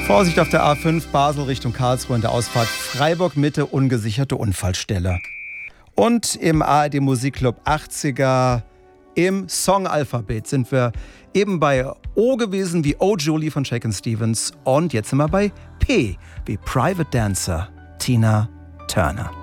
Vorsicht auf der A5 Basel Richtung Karlsruhe in der Ausfahrt Freiburg Mitte, ungesicherte Unfallstelle. Und im ARD Musikclub 80er im Songalphabet sind wir eben bei O gewesen wie Oh Julie von Shakin' Stevens und jetzt sind wir bei P wie Private Dancer, Tina Turner.